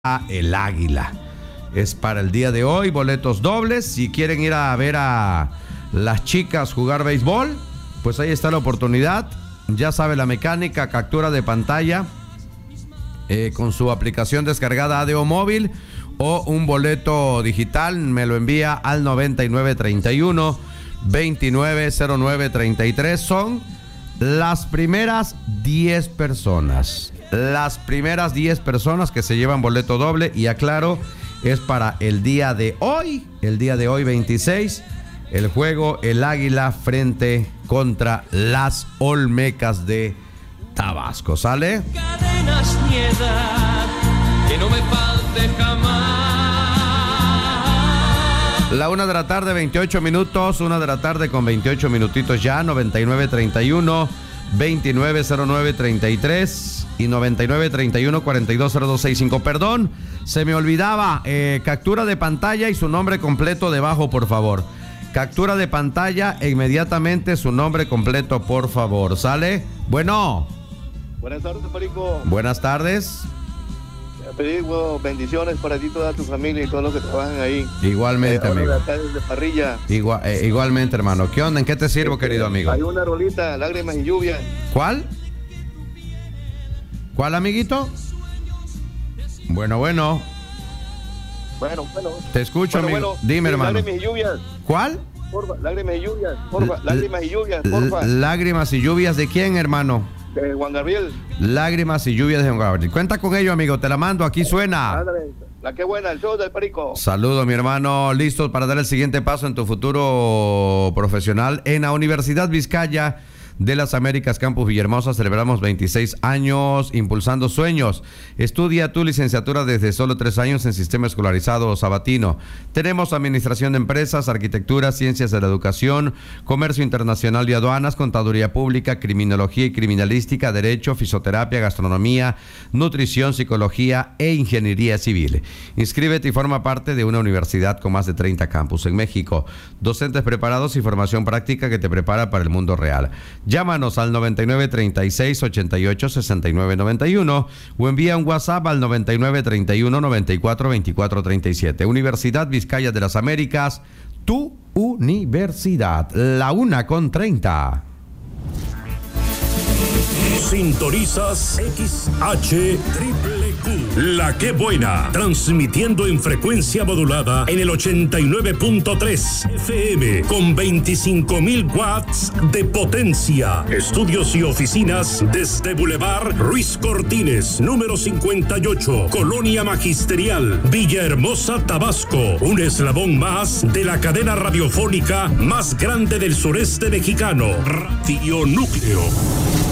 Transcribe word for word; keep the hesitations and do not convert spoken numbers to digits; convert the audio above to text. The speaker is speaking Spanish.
el Águila. Es para el día de hoy, boletos dobles. Si quieren ir a ver a las chicas jugar béisbol, pues ahí está la oportunidad. Ya sabe la mecánica, captura de pantalla eh, con su aplicación descargada A D O móvil o un boleto digital, me lo envía al noventa y nueve treinta y uno veintinueve cero nueve treinta y tres. Son las primeras diez personas. Las primeras diez personas que se llevan boleto doble, y aclaro, es para el día de hoy, el día de hoy veintiséis, el juego el Águila frente contra las Olmecas de Tabasco. ¿Sale? Cadenas nieda, que no me falte jamás. La una de la tarde, veintiocho minutos, una de la tarde con veintiocho minutitos ya, noventa y nueve treinta y uno veintinueve cero nueve treinta y tres y noventa y nueve treinta y uno cuarenta y dos cero dos sesenta y cinco. Perdón, se me olvidaba, eh, captura de pantalla y su nombre completo debajo, por favor. Captura de pantalla e inmediatamente su nombre completo, por favor. ¿Sale? Bueno. Buenas tardes, Perico. Buenas tardes. Pedir bueno, bendiciones para ti, toda tu familia y todos los que trabajan ahí. Igualmente, eh, amigo. Acá desde Parrilla. Igual, eh, igualmente, hermano. ¿Qué onda? ¿En qué te sirvo, este, querido amigo? Hay una rolita, Lágrimas y Lluvia. ¿Cuál? ¿Cuál, amiguito? Bueno, bueno. Bueno, bueno. Te escucho, bueno, amigo. Bueno, Dime, sí, hermano. Lágrimas y Lluvias. ¿Cuál? Porfa, lágrimas y lluvias, porfa, lágrimas y lluvias, porfa. Lágrimas y lluvias, ¿de quién, hermano? De Juan Gabriel. Lágrimas y lluvias de Juan Gabriel. Cuenta con ello, amigo, te la mando, aquí suena. Ándale, la que buena, el show del Perico. Saludos, mi hermano, listos para dar el siguiente paso en tu futuro profesional. En la Universidad Vizcaya de las Américas, Campus Villahermosa, celebramos veintiséis años impulsando sueños. Estudia tu licenciatura desde solo tres años en sistema escolarizado sabatino. Tenemos administración de empresas, arquitectura, ciencias de la educación, comercio internacional y aduanas, contaduría pública, criminología y criminalística, derecho, fisioterapia, gastronomía, nutrición, psicología e ingeniería civil. Inscríbete y forma parte de una universidad con más de treinta campus en México. Docentes preparados y formación práctica que te prepara para el mundo real. Llámanos al noventa y nueve treinta y seis ochenta y ocho sesenta y nueve noventa y uno o envía un WhatsApp al noventa y nueve treinta y uno noventa y cuatro veinticuatro treinta y siete. Universidad Vizcaya de las Américas, tu universidad. La una con treinta. Sintonizas X H Triple Q, La Que Buena, transmitiendo en frecuencia modulada en el ochenta y nueve punto tres F M con veinticinco mil watts de potencia. Estudios y oficinas desde Boulevard Ruiz Cortines, número cincuenta y ocho, Colonia Magisterial, Villahermosa, Tabasco. Un eslabón más de la cadena radiofónica más grande del sureste mexicano, Radio Núcleo.